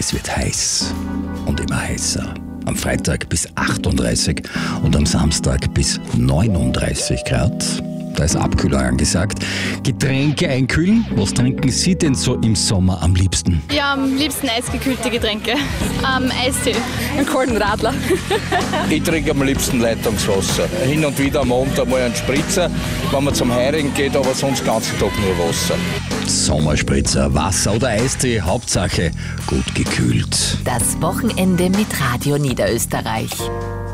Es wird heiß und immer heißer. Am Freitag bis 38 und am Samstag bis 39 Grad. Da ist Abkühlung angesagt. Getränke einkühlen. Was trinken Sie denn so im Sommer am liebsten? Ja, am liebsten eisgekühlte Getränke. Eistee. Einen kalten Radler. Ich trinke am liebsten Leitungswasser. Hin und wieder am Abend mal einen Spritzer, wenn man zum Heirigen geht, aber sonst den ganzen Tag nur Wasser. Sommerspritzer, Wasser oder Eistee, Hauptsache gut gekühlt. Das Wochenende mit Radio Niederösterreich.